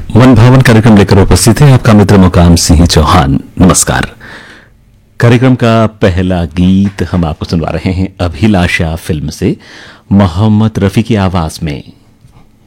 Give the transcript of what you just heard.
One भावन कार्यक्रम लेकर उपस्थित है आपका मित्र मुकाम सिंह चौहान। नमस्कार। कार्यक्रम का पहला गीत हम आपको सुनवा रहे हैं अभिलाषा फिल्म से, मोहम्मद रफी की आवाज में।